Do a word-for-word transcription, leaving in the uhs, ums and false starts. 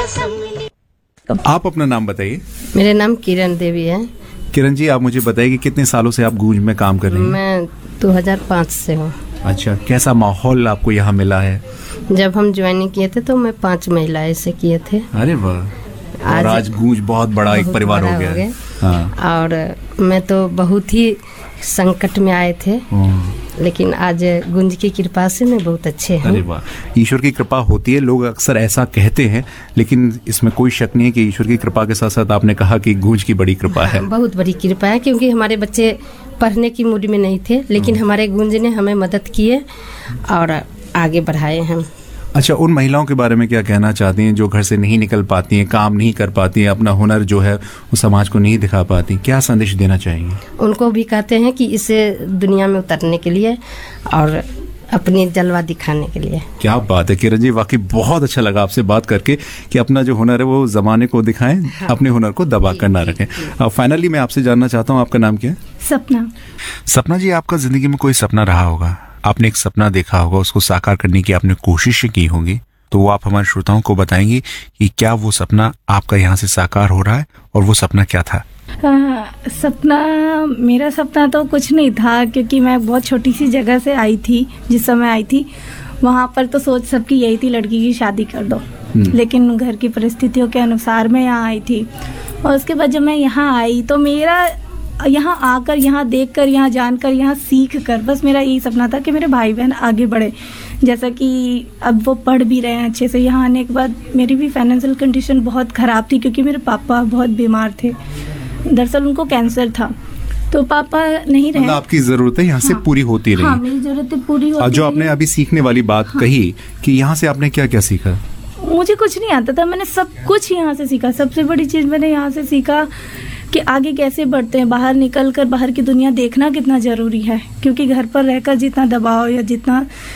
आप अपना नाम बताइए। मेरा नाम किरण देवी है। किरण जी, आप मुझे बताइए कि कितने सालों से आप गूंज में काम कर रही हैं? मैं दो हज़ार पाँच से हूँ। अच्छा, कैसा माहौल आपको यहाँ मिला है? जब हम ज्वाइनिंग किए थे तो मैं पांच महिलाएं से किए थे। अरे वाह, और आज गूंज बहुत बड़ा एक परिवार हो गया है। हाँ। और मैं तो बहुत ही संकट में आए थे, लेकिन आज गुंज की कृपा से मैं बहुत अच्छे हूँ। अरे वाह, ईश्वर की कृपा होती है, लोग अक्सर ऐसा कहते हैं, लेकिन इसमें कोई शक नहीं है कि ईश्वर की कृपा के साथ साथ आपने कहा कि गूंज की बड़ी कृपा है। बहुत बड़ी कृपा है, क्योंकि हमारे बच्चे पढ़ने की मूड में नहीं थे, लेकिन हमारे गूंज ने हमें मदद किए और आगे बढ़ाए हम। अच्छा, उन महिलाओं के बारे में क्या कहना चाहती हैं जो घर से नहीं निकल पाती हैं, काम नहीं कर पाती हैं, अपना हुनर जो है वो समाज को नहीं दिखा पाती, क्या संदेश देना चाहेंगे? उनको भी कहते हैं कि इसे दुनिया में उतरने के लिए और अपनी जलवा दिखाने के लिए। क्या बात है किरण जी, वाकई बहुत अच्छा लगा आपसे बात करके कि अपना जो हुनर है वो जमाने को दिखाएं। हाँ। अपने हुनर को दबा कर ना रखें। अब फाइनली मैं आपसे जानना चाहता हूँ, आपका नाम क्या है? सपना। सपना जी, आपका जिंदगी में कोई सपना रहा होगा, आपने एक सपना देखा होगा, उसको साकार करने की आपने कोशिशें की होंगी, तो वो आप हमारे श्रोताओं को बताएंगे कि क्या वो सपना आपका यहाँ से साकार हो रहा है और वो सपना क्या था? आ, सपना मेरा सपना तो कुछ नहीं था, क्योंकि मैं बहुत छोटी सी जगह से आई थी। जिस समय आई थी वहाँ पर तो सोच सबकी यही थी, लड़की की शादी कर दो, लेकिन घर की परिस्थितियों के अनुसार मैं यहाँ आई थी। और उसके बाद जब मैं यहाँ आई तो मेरा यहाँ आकर, यहाँ देखकर, यहाँ जानकर, यहाँ सीख कर, बस मेरा यही सपना था कि मेरे भाई बहन आगे बढ़े। जैसा कि अब वो पढ़ भी रहे हैं अच्छे से। यहाँ आने के बाद मेरी भी फाइनेंशियल कंडीशन बहुत ख़राब थी, क्योंकि मेरे पापा बहुत बीमार थे। दरअसल उनको कैंसर था, तो पापा नहीं रहे। आपकी ज़रूरतें यहाँ से हाँ, पूरी होती रही। हाँ, मेरी ज़रूरतें पूरी होती और जो आपने अभी सीखने वाली बात हाँ, कही कि यहाँ से आपने क्या क्या सीखा? मुझे कुछ नहीं आता था, मैंने सब कुछ यहाँ से सीखा। सबसे बड़ी चीज़ मैंने यहाँ से सीखा कि आगे कैसे बढ़ते हैं, बाहर निकल कर बाहर की दुनिया देखना कितना ज़रूरी है, क्योंकि घर पर रहकर जितना दबाव या जितना